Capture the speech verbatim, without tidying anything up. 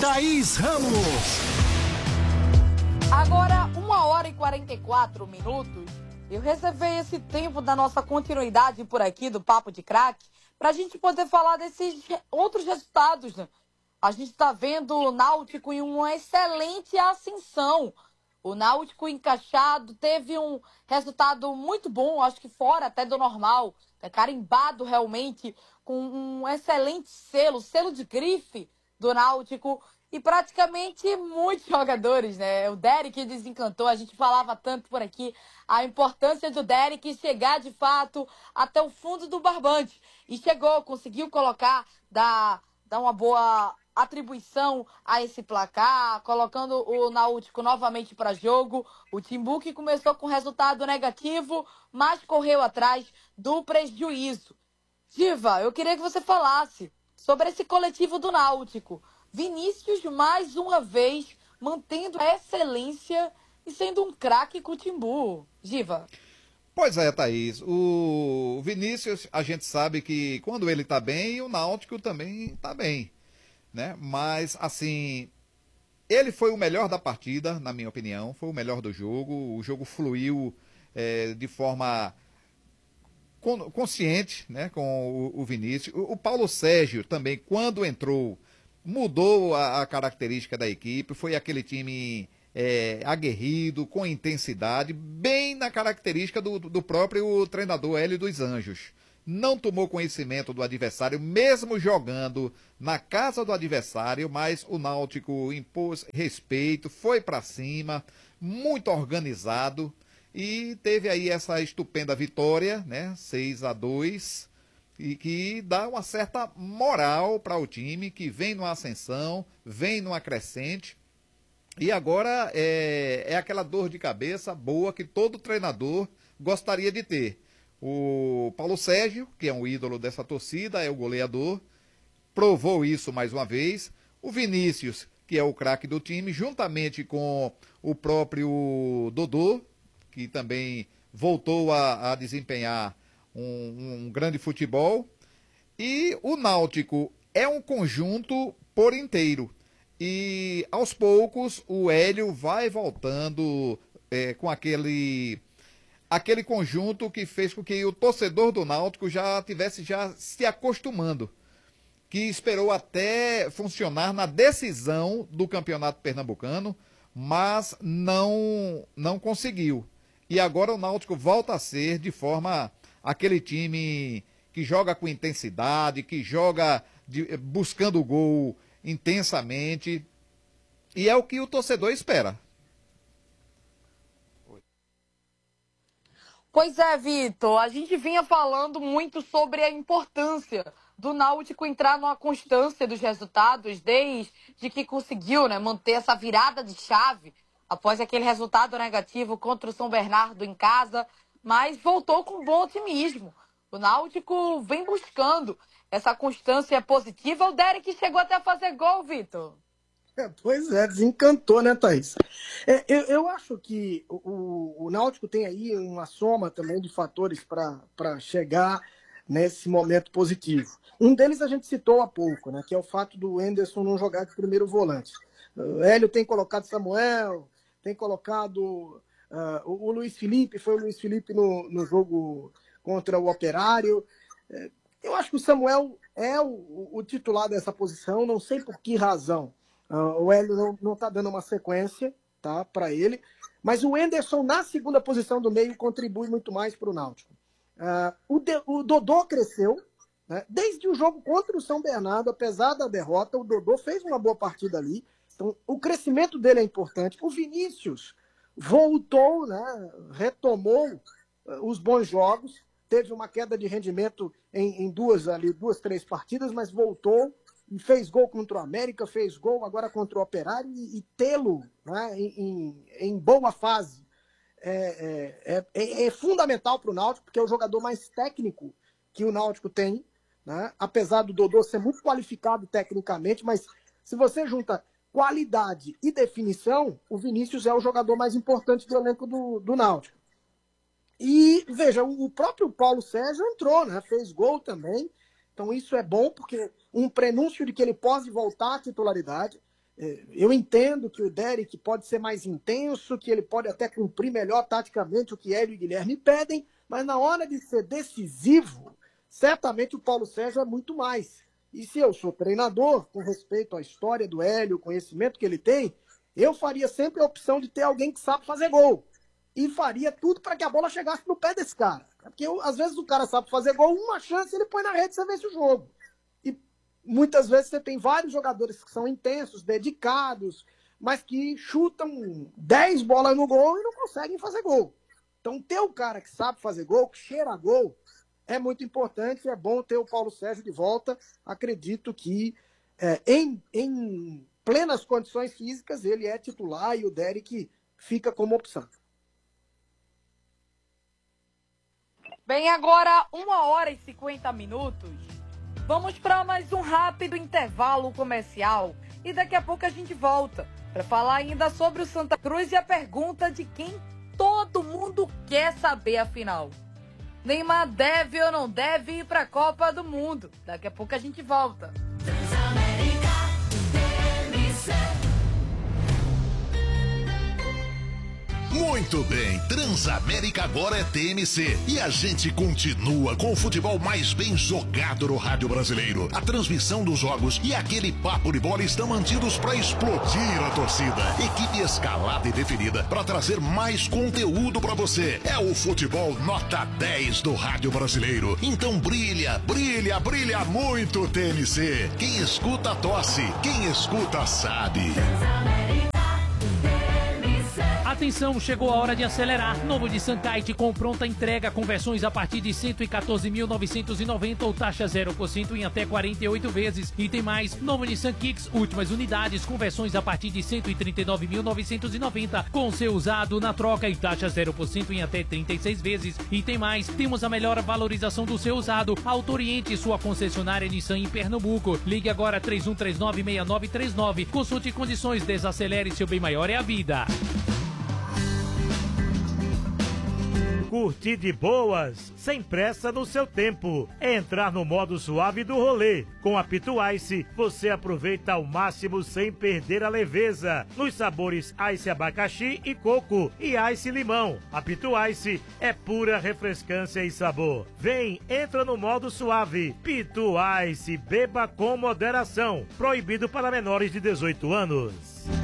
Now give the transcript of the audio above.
Thaís Ramos. Agora, uma hora e quarenta e quatro minutos, eu reservei esse tempo da nossa continuidade por aqui, do Papo de Craque, para a gente poder falar desses outros resultados, né? A gente está vendo o Náutico em uma excelente ascensão. O Náutico encaixado teve um resultado muito bom, acho que fora até do normal, é carimbado realmente com um excelente selo, selo de grife do Náutico e praticamente muitos jogadores, né? O Derek desencantou, a gente falava tanto por aqui, a importância do Derek chegar de fato até o fundo do barbante. E chegou, conseguiu colocar, dar, dar uma boa atribuição a esse placar, colocando o Náutico novamente para jogo. O Timbu que começou com resultado negativo, mas correu atrás do prejuízo. Diva, eu queria que você falasse sobre esse coletivo do Náutico. Vinícius, mais uma vez, mantendo a excelência e sendo um craque com o Timbu. Diva. Pois é, Thaís. O Vinícius, a gente sabe que quando ele tá bem, o Náutico também tá bem, né? Mas, assim, ele foi o melhor da partida, na minha opinião. Foi o melhor do jogo. O jogo fluiu é, de forma consciente, né, com o, o Vinícius. O, o Paulo Sérgio também, quando entrou, mudou a, a característica da equipe. Foi aquele time é, aguerrido, com intensidade, bem na característica do, do próprio treinador Hélio dos Anjos. Não tomou conhecimento do adversário, mesmo jogando na casa do adversário, mas o Náutico impôs respeito, foi para cima, muito organizado. E teve aí essa estupenda vitória, né, seis a dois, e que dá uma certa moral para o time, que vem numa ascensão, vem numa crescente, e agora é, é aquela dor de cabeça boa que todo treinador gostaria de ter. O Paulo Sérgio, que é um ídolo dessa torcida, é o goleador, provou isso mais uma vez. O Vinícius, que é o craque do time, juntamente com o próprio Dodô, que também voltou a, a desempenhar um, um grande futebol. E o Náutico é um conjunto por inteiro. E aos poucos o Hélio vai voltando é, com aquele, aquele conjunto que fez com que o torcedor do Náutico já tivesse já se acostumando. Que esperou até funcionar na decisão do Campeonato Pernambucano, mas não, não conseguiu. E agora o Náutico volta a ser de forma aquele time que joga com intensidade, que joga de, buscando o gol intensamente. E é o que o torcedor espera. Pois é, Vitor. A gente vinha falando muito sobre a importância do Náutico entrar numa constância dos resultados desde que conseguiu, né, manter essa virada de chave após aquele resultado negativo contra o São Bernardo em casa, mas voltou com bom otimismo. O Náutico vem buscando essa constância positiva. O Derek chegou até a fazer gol, Vitor. É, pois é, desencantou, né, Thaís? É, eu, eu acho que o, o Náutico tem aí uma soma também de fatores para chegar nesse momento positivo. Um deles a gente citou há pouco, né, que é o fato do Henderson não jogar de primeiro volante. O Hélio tem colocado Samuel, tem colocado uh, o, o Luiz Felipe, foi o Luiz Felipe no, no jogo contra o Operário. É, eu acho que o Samuel é o, o titular dessa posição, não sei por que razão. Uh, o Hélio não está dando uma sequência, tá, para ele, mas o Henderson na segunda posição do meio contribui muito mais para o Náutico. Uh, o, de, o Dodô cresceu, né, desde o jogo contra o São Bernardo, apesar da derrota, o Dodô fez uma boa partida ali. Então, o crescimento dele é importante. O Vinícius voltou, né, retomou uh, os bons jogos, teve uma queda de rendimento em, em duas, ali, duas, três partidas, mas voltou e fez gol contra o América, fez gol agora contra o Operário, e, e tê-lo, né, em, em, em boa fase é, é, é, é fundamental para o Náutico, porque é o jogador mais técnico que o Náutico tem, né? Apesar do Dodô ser muito qualificado tecnicamente, mas se você junta qualidade e definição, o Vinícius é o jogador mais importante do elenco do, do Náutico. E, veja, o próprio Paulo Sérgio entrou, né? Fez gol também. Então isso é bom, porque um prenúncio de que ele pode voltar à titularidade. Eu entendo que o Derek pode ser mais intenso, que ele pode até cumprir melhor taticamente o que Hélio e Guilherme pedem, mas na hora de ser decisivo, certamente o Paulo Sérgio é muito mais. E se eu sou treinador, com respeito à história do Hélio, o conhecimento que ele tem, eu faria sempre a opção de ter alguém que sabe fazer gol. E faria tudo para que a bola chegasse no pé desse cara. Porque eu, às vezes o cara sabe fazer gol, uma chance ele põe na rede e você vence o jogo. E muitas vezes você tem vários jogadores que são intensos, dedicados, mas que chutam dez bolas no gol e não conseguem fazer gol. Então ter o cara que sabe fazer gol, que cheira a gol, é muito importante. É bom ter o Paulo Sérgio de volta. Acredito que é, em, em plenas condições físicas ele é titular e o Derek fica como opção. Bem, agora uma hora e cinquenta minutos. Vamos para mais um rápido intervalo comercial e daqui a pouco a gente volta para falar ainda sobre o Santa Cruz e a pergunta de quem todo mundo quer saber afinal. Neymar deve ou não deve ir para a Copa do Mundo? Daqui a pouco a gente volta. Muito bem, Transamérica agora é T M C e a gente continua com o futebol mais bem jogado no rádio brasileiro. A transmissão dos jogos e aquele papo de bola estão mantidos para explodir a torcida. Equipe escalada e definida para trazer mais conteúdo para você. É o futebol nota dez do rádio brasileiro. Então brilha, brilha, brilha muito T M C. Quem escuta tosse, quem escuta sabe. Atenção, chegou a hora de acelerar. Novo Nissan Kite com pronta entrega, com versões a partir de cento e quatorze mil novecentos e noventa ou taxa zero por cento em até quarenta e oito vezes. E tem mais, novo Nissan Kicks, últimas unidades, com versões a partir de cento e trinta e nove mil novecentos e noventa, com seu usado na troca e taxa zero por cento em até trinta e seis vezes. E tem mais, temos a melhor valorização do seu usado. Auto Oriente, sua concessionária Nissan em Pernambuco. Ligue agora três um três nove, seis nove três nove. Consulte condições, desacelere, seu bem maior é a vida. Curtir de boas, sem pressa no seu tempo. É entrar no modo suave do rolê. Com a Pitu Ice, você aproveita ao máximo sem perder a leveza. Nos sabores Ice abacaxi e coco e Ice limão. A Pitu Ice é pura refrescância e sabor. Vem, entra no modo suave. Pitu Ice, beba com moderação. Proibido para menores de dezoito anos.